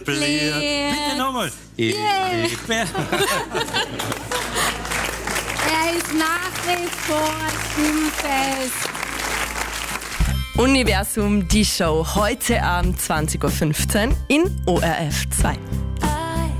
etabliert. Bitte nochmal. Er ist nach wie vor stimmfest. Universum, die Show, heute Abend 20.15 Uhr in ORF 2.